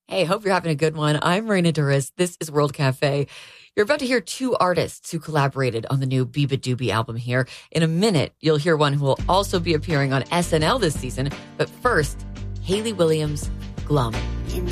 Hey, hope you're having a good one. I'm Raina Duris. This is World Cafe. You're about to hear two artists who collaborated on the new Biba Doobie album here. In a minute, you'll hear one who will also be appearing on SNL this season. But first, Hayley Williams, Glum.